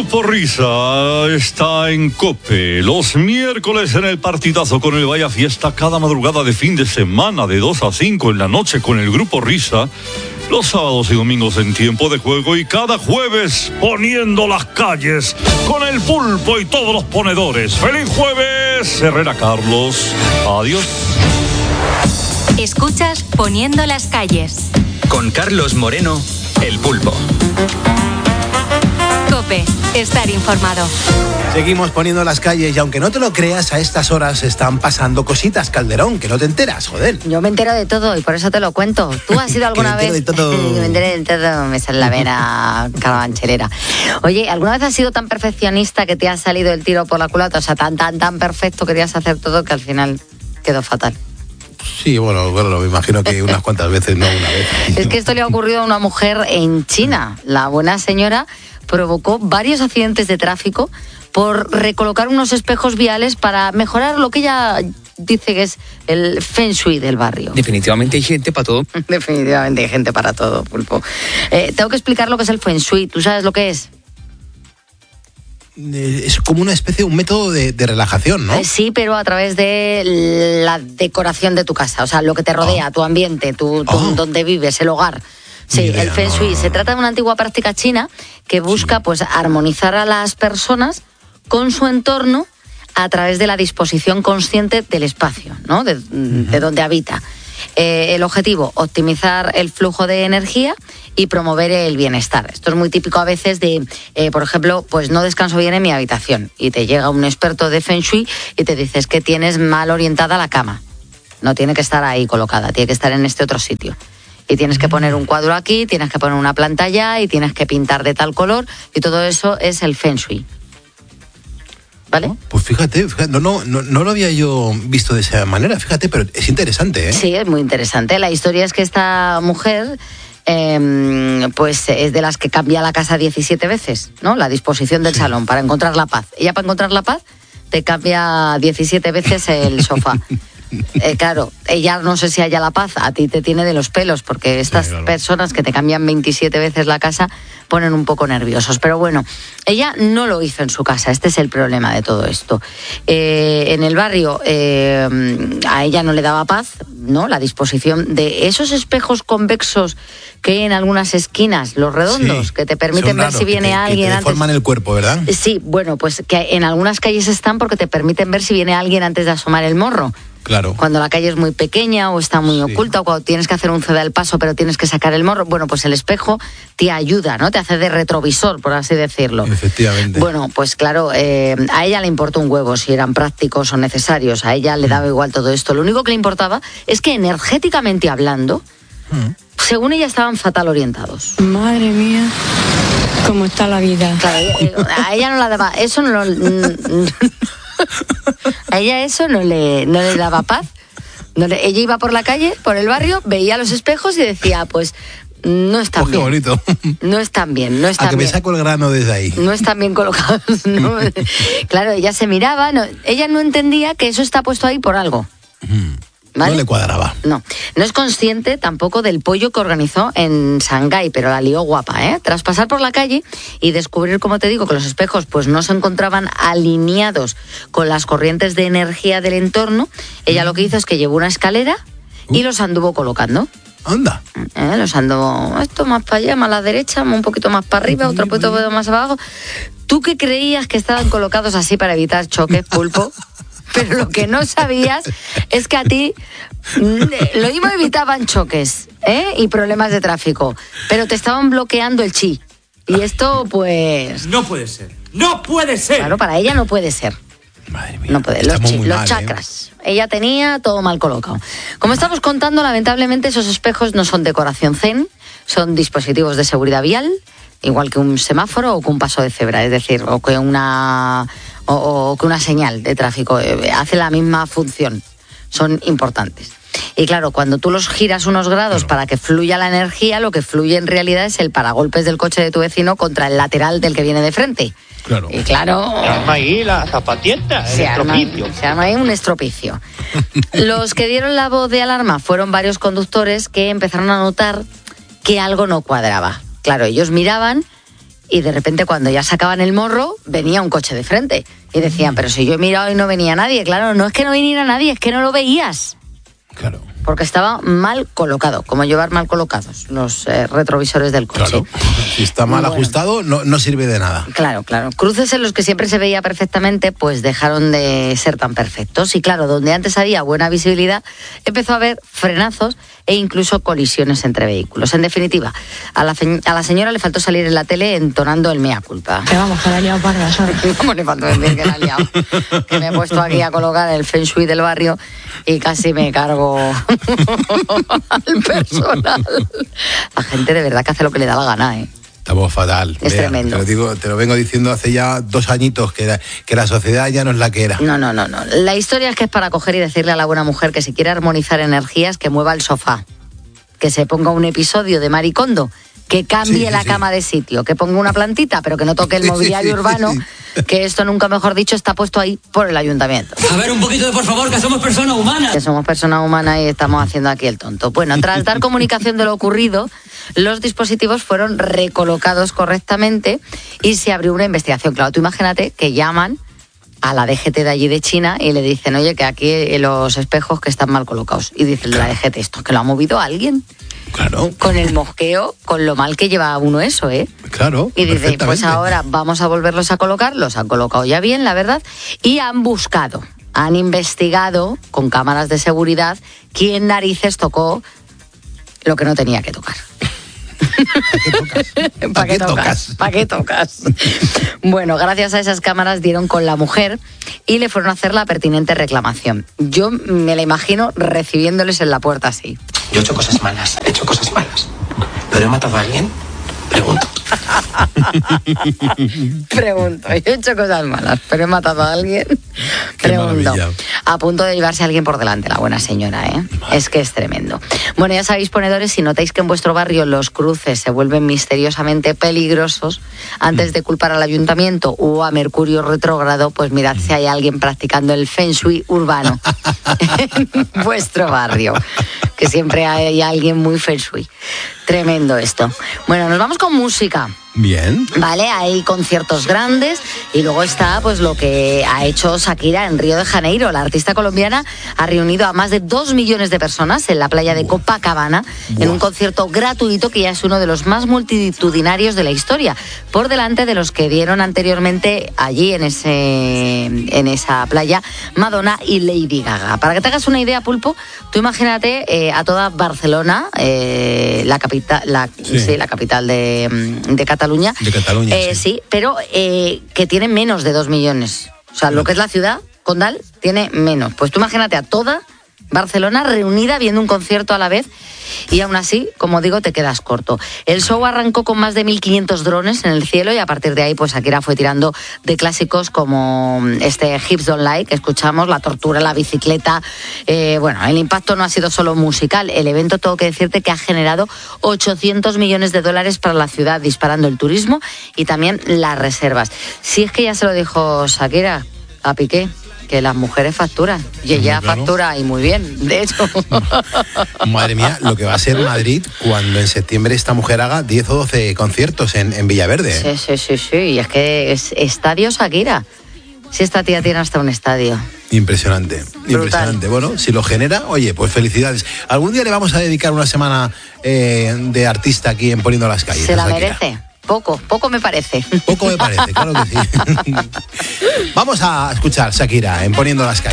Grupo Risa está en COPE. Los miércoles en el partidazo con el Vaya Fiesta, cada madrugada de fin de semana de 2 a 5 en la noche con el Grupo Risa. Los sábados y domingos en tiempo de juego y cada jueves poniendo las calles con el Pulpo y todos los ponedores. ¡Feliz jueves! Herrera Carlos. Adiós. Escuchas Poniendo las calles. Con Carlos Moreno, el Pulpo. COPE, estar informado. Seguimos poniendo las calles y aunque no te lo creas, a estas horas están pasando cositas, Calderón, que no te enteras, joder. Yo me entero de todo y por eso te lo cuento. ¿Tú has ido alguna vez? Me entero de todo. Me enteré de todo, me sale la vena carabanchelera. Oye, ¿alguna vez has sido tan perfeccionista que te ha salido el tiro por la culata? O sea, tan perfecto, querías hacer todo que al final quedó fatal. Sí, bueno, me imagino que unas cuantas veces, no una vez. Es que esto le ha ocurrido a una mujer en China. La buena señora provocó varios accidentes de tráfico por recolocar unos espejos viales para mejorar lo que ella dice que es el feng shui del barrio. Definitivamente hay gente para todo. Definitivamente hay gente para todo, Pulpo. Tengo que explicar lo que es el feng shui. ¿Tú sabes lo que es? Es como una especie, un método de relajación, ¿no? Sí, pero a través de la decoración de tu casa, o sea, lo que te rodea, tu ambiente, donde vives, el hogar. Sí, el Feng Shui. Se trata de una antigua práctica china que busca pues armonizar a las personas con su entorno a través de la disposición consciente del espacio, ¿no? De donde habita. El objetivo, optimizar el flujo de energía y promover el bienestar. Esto es muy típico a veces de, por ejemplo, pues no descanso bien en mi habitación y te llega un experto de Feng Shui y te dices que tienes mal orientada la cama. No tiene que estar ahí colocada, tiene que estar en este otro sitio. Y tienes que poner un cuadro aquí, tienes que poner una planta allá y tienes que pintar de tal color y todo eso es el Feng Shui. ¿Vale? Pues fíjate, no lo había yo visto de esa manera, fíjate, pero es interesante, ¿eh? Sí, es muy interesante. La historia es que esta mujer pues es de las que cambia la casa 17 veces, ¿no? La disposición del salón para encontrar la paz. Ella para encontrar la paz te cambia 17 veces el sofá. Claro, ella no sé si haya la paz, a ti te tiene de los pelos, porque estas personas que te cambian 27 veces la casa ponen un poco nerviosos. Pero bueno, ella no lo hizo en su casa, este es el problema de todo esto. En el barrio a ella no le daba paz, ¿no? La disposición de esos espejos convexos que hay en algunas esquinas, los redondos, que te permiten ver si viene alguien que te deforman antes. el cuerpo, ¿verdad? Sí, bueno, pues que en algunas calles están porque te permiten ver si viene alguien antes de asomar el morro. Claro. Cuando la calle es muy pequeña o está muy oculta, o cuando tienes que hacer un ceda al paso pero tienes que sacar el morro, bueno, pues el espejo te ayuda, ¿no? Te hace de retrovisor, por así decirlo. Efectivamente. Bueno, pues claro, a ella le importó un huevo si eran prácticos o necesarios, a ella le daba igual todo esto. Lo único que le importaba es que energéticamente hablando, según ella estaban fatal orientados. Madre mía, cómo está la vida. Claro, a ella no la daba, eso no a ella eso no le daba paz. Ella iba por la calle, por el barrio, veía los espejos y decía, pues no están bien. Qué bonito. No están bien, no están bien. A que bien. me saco el grano desde ahí. No están bien colocados, ¿no? Claro, ella se miraba, ella no entendía que eso está puesto ahí por algo. ¿Vale? No le cuadraba. No es consciente tampoco del pollo que organizó en Shanghái, pero la lió guapa, ¿eh? Tras pasar por la calle y descubrir, como te digo, que los espejos pues no se encontraban alineados con las corrientes de energía del entorno, ella lo que hizo es que llevó una escalera y los anduvo colocando. Anda. Los anduvo, esto más para allá, más a la derecha, un poquito más para arriba, otro poquito más abajo. ¿Tú qué creías que estaban colocados así para evitar choques, Pulpo? Pero lo que no sabías es que a ti lo mismo evitaban choques, y problemas de tráfico, pero te estaban bloqueando el chi. Y esto, pues... No puede ser. ¡No puede ser! Claro, para ella no puede ser. Madre mía. No puede. Los chakras. Ella tenía todo mal colocado. Como estamos contando, lamentablemente esos espejos no son decoración zen, son dispositivos de seguridad vial, igual que un semáforo o que un paso de cebra, es decir, o que una señal de tráfico. Hace la misma función, son importantes. Y claro, cuando tú los giras unos grados para que fluya la energía, lo que fluye en realidad es el paragolpes del coche de tu vecino contra el lateral del que viene de frente. Claro. Y claro... Se arma ahí la zapatienta, el estropicio. Se arma ahí un estropicio. Los que dieron la voz de alarma fueron varios conductores que empezaron a notar que algo no cuadraba. Claro, ellos miraban y de repente cuando ya sacaban el morro, venía un coche de frente. Y decían, pero si yo he mirado y no venía nadie. Claro, no es que no viniera nadie, es que no lo veías. Claro. Porque estaba mal colocado, como llevar mal colocados los retrovisores del coche. Claro, si está mal ajustado no sirve de nada. Claro. Cruces en los que siempre se veía perfectamente, pues dejaron de ser tan perfectos. Y claro, donde antes había buena visibilidad, empezó a haber frenazos e incluso colisiones entre vehículos. En definitiva, a la señora le faltó salir en la tele entonando el mea culpa. Que vamos, que la he liado parda, ¿sabes? ¿Cómo le faltó decir que la he liado? Que me he puesto aquí a colocar el feng shui del barrio y casi me cargo al personal. La gente de verdad que hace lo que le da la gana, ¿eh? Estamos fatal. Es tremendo. Te lo vengo diciendo hace ya 2 añitos que la sociedad ya no es la que era. No. La historia es que es para coger y decirle a la buena mujer que si quiere armonizar energías, que mueva el sofá. Que se ponga un episodio de Maricondo. Que cambie la cama de sitio, que ponga una plantita, pero que no toque el mobiliario urbano, que esto nunca mejor dicho está puesto ahí por el ayuntamiento. A ver, un poquito de por favor, que somos personas humanas. Que somos personas humanas y estamos haciendo aquí el tonto. Bueno, tras dar comunicación de lo ocurrido, los dispositivos fueron recolocados correctamente y se abrió una investigación. Claro, tú imagínate que llaman a la DGT de allí de China y le dicen, oye, que aquí los espejos que están mal colocados. Y dice la DGT, ¿esto es que lo ha movido alguien? Claro. Con el mosqueo, con lo mal que lleva uno eso, ¿eh? Claro. Y dice, pues ahora vamos a volverlos a colocar. Los han colocado ya bien, la verdad. Y han investigado con cámaras de seguridad quién narices tocó lo que no tenía que tocar. ¿Para qué tocas? Bueno, gracias a esas cámaras dieron con la mujer y le fueron a hacer la pertinente reclamación. Yo me la imagino recibiéndoles en la puerta así. Yo he hecho cosas malas, ¿Pero he matado a alguien? Pregunto. Pregunto, yo he hecho cosas malas, pero he matado a alguien. Pregunto. A punto de llevarse a alguien por delante, la buena señora, ¿eh? Es que es tremendo. Bueno, ya sabéis, ponedores, si notáis que en vuestro barrio los cruces se vuelven misteriosamente peligrosos, antes de culpar al ayuntamiento o a Mercurio retrógrado, pues mirad si hay alguien practicando el feng shui urbano en vuestro barrio, que siempre hay alguien muy feng shui. Tremendo esto. Bueno, nos vamos con música. Bien. Vale, hay conciertos grandes y luego está pues lo que ha hecho Shakira en Río de Janeiro. La artista colombiana ha reunido a más de 2 millones de personas en la playa de Copacabana en un concierto gratuito que ya es uno de los más multitudinarios de la historia, por delante de los que dieron anteriormente allí en esa playa Madonna y Lady Gaga. Para que te hagas una idea, Pulpo, tú imagínate a toda Barcelona, la capital de Cataluña. De Cataluña, sí, pero que tiene menos de 2 millones. O sea, lo que es la ciudad condal tiene menos. Pues tú imagínate a toda Barcelona reunida viendo un concierto a la vez y aún así, como digo, te quedas corto. El show arrancó con más de 1.500 drones en el cielo y a partir de ahí, pues Shakira fue tirando de clásicos como este Hips Don't Lie, que escuchamos, la tortura, la bicicleta. Bueno, el impacto no ha sido solo musical. El evento, tengo que decirte, que ha generado 800 millones de dólares para la ciudad, disparando el turismo y también las reservas. Si es que ya se lo dijo Shakira a Piqué, que las mujeres facturan. Y ella factura y muy bien, de hecho. Madre mía, lo que va a ser Madrid cuando en septiembre esta mujer haga 10 o 12 conciertos en Villaverde. Sí. Y es que es estadio Shakira. Si esta tía tiene hasta un estadio. Impresionante. Bueno, si lo genera, oye, pues felicidades. Algún día le vamos a dedicar una semana de artista aquí en Poniendo las Calles. Se la merece. Poco me parece. Poco me parece, claro que sí. Vamos a escuchar Shakira en Poniendo las Calles.